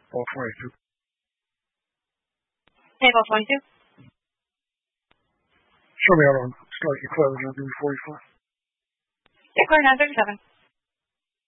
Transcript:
Ball 22. Table 22. Show me out on strike and close. I'll give you 44. Yeah, clear 937.